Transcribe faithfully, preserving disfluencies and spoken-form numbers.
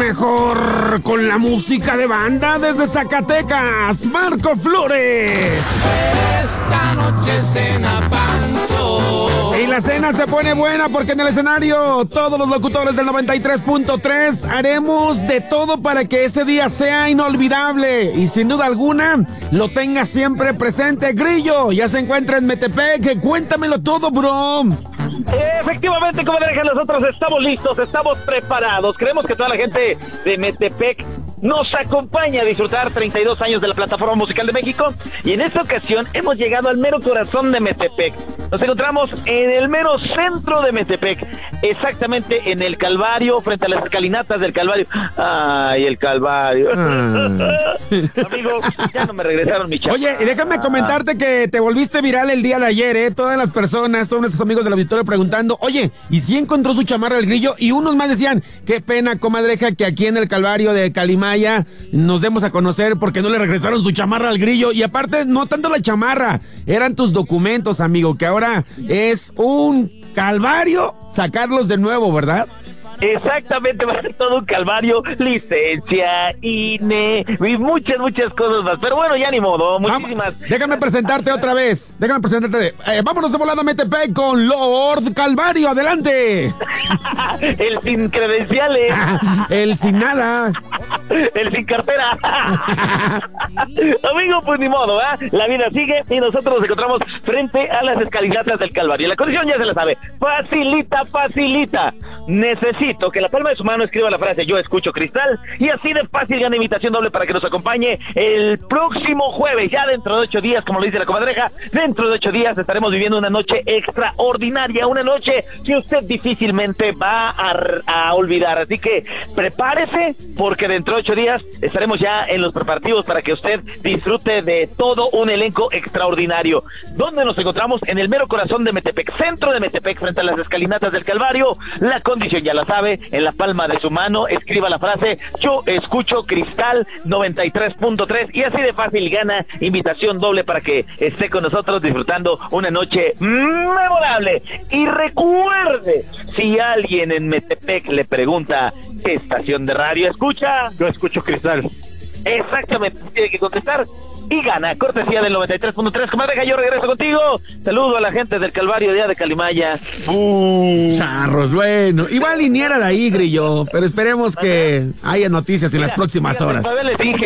mejor con la música de banda desde Zacatecas, Marco Flores. Esta noche cena Pancho. Y la cena se pone buena porque en el escenario todos los locutores del noventa y tres punto tres haremos de todo para que ese día sea inolvidable y sin duda alguna lo tenga siempre presente. Grillo, ya se encuentra en Metepec, cuéntamelo todo, bro. Efectivamente, comadreja, nosotros estamos listos, estamos preparados. Creemos que toda la gente de Metepec nos acompaña a disfrutar treinta y dos años de la Plataforma Musical de México, y en esta ocasión hemos llegado al mero corazón de Metepec. Nos encontramos en el mero centro de Metepec, exactamente en el Calvario, frente a las escalinatas del Calvario. Ay, el Calvario. Ah. Amigo, ya no me regresaron mi chamarra. Oye, y déjame comentarte que te volviste viral el día de ayer, ¿eh? Todas las personas, todos nuestros amigos del auditorio preguntando, oye, ¿y si encontró su chamarra el Grillo? Y unos más decían, qué pena, comadreja, que aquí en el Calvario de Calimaya nos demos a conocer porque no le regresaron su chamarra al Grillo. Y aparte, no tanto la chamarra, eran tus documentos, amigo, que ahora es un calvario sacarlos de nuevo, ¿verdad? Exactamente, va a ser todo un calvario, licencia, I N E y muchas, muchas cosas más. Pero bueno, ya ni modo, muchísimas. Vamos, déjame presentarte otra vez, déjame presentarte. Eh, vámonos de volada a Metepec con Lord Calvario, adelante. El sin credenciales. El sin nada. El sin cartera. Amigo, pues ni modo, ¿eh? La vida sigue y nosotros nos encontramos frente a las escalinatas del Calvario. La condición ya se la sabe, facilita, facilita. Necesito que la palma de su mano escriba la frase "Yo escucho Cristal", y así de fácil gana invitación doble para que nos acompañe el próximo jueves, ya dentro de ocho días, como lo dice la comadreja. Dentro de ocho días estaremos viviendo una noche extraordinaria, una noche que usted difícilmente va a, a olvidar. Así que prepárese, porque dentro de ocho días estaremos ya en los preparativos para que usted disfrute de todo un elenco extraordinario. ¿Dónde nos encontramos? En el mero corazón de Metepec, centro de Metepec, frente a las escalinatas del Calvario. La condición ya la sabe, en la palma de su mano escriba la frase "Yo escucho Cristal noventa y tres punto tres", y así de fácil gana invitación doble para que esté con nosotros disfrutando una noche memorable. Y recuerde, si alguien en Metepec le pregunta ¿qué estación de radio escucha? Yo escucho Cristal. Exactamente, tiene que contestar y gana, cortesía del noventa y tres punto tres. Comadreja, yo regreso contigo. Saludo a la gente del Calvario de, de Calimaya. Uh, Charros, bueno, igual liniera de ahí, Grillo, pero esperemos que haya noticias en mira, las próximas mira, horas. Les dije